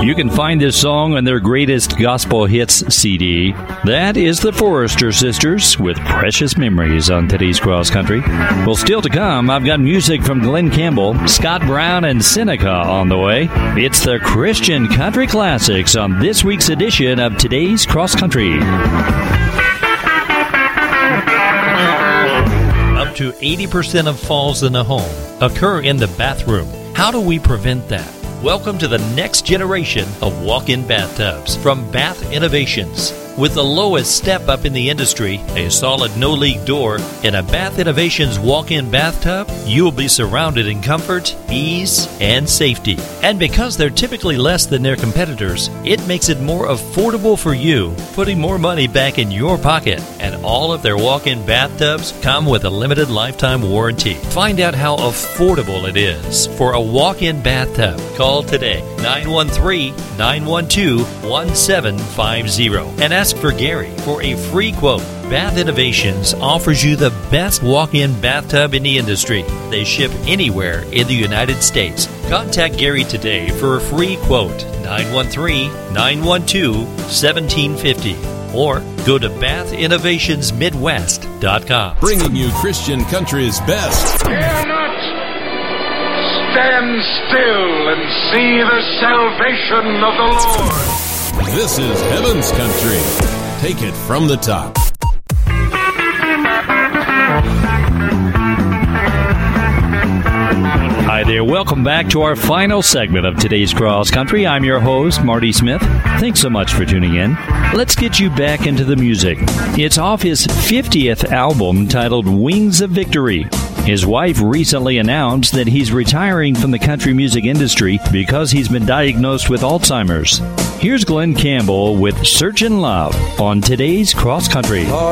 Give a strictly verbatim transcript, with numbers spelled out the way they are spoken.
You can find this song on their Greatest Gospel Hits C D. That is the Forrester Sisters with Precious Memories on today's Cross Country. Well, still to come, I've got music from Glenn Campbell, Scott Brown, and Seneca on the way. It's the Christian Country Classics on this week's edition of today's Cross Country. Up to eighty percent of falls in the home occur in the bathroom. How do we prevent that? Welcome to the next generation of walk-in bathtubs from Bath Innovations. With the lowest step up in the industry, a solid no-leak door, and a Bath Innovations walk-in bathtub, you will be surrounded in comfort, ease, and safety. And because they're typically less than their competitors, it makes it more affordable for you, putting more money back in your pocket. And all of their walk-in bathtubs come with a limited lifetime warranty. Find out how affordable it is for a walk-in bathtub. Call today, nine one three, nine one two, one seven five zero, and ask for Gary for a free quote. Bath Innovations offers you the best walk-in bathtub in the industry. They ship anywhere in the United States. Contact Gary today for a free quote, nine one three, nine one two, one seven five zero, or go to bath innovations midwest dot com. Bringing you Christian country's best. Fear not! Stand still and see the salvation of the Lord. This is Heaven's Country. Take it from the top. Hi there. Welcome back to our final segment of today's Cross Country. I'm your host, Marty Smith. Thanks so much for tuning in. Let's get you back into the music. It's off his fiftieth album titled Wings of Victory. His wife recently announced that he's retiring from the country music industry because he's been diagnosed with Alzheimer's. Here's Glenn Campbell with Searchin' Love on today's Cross Country.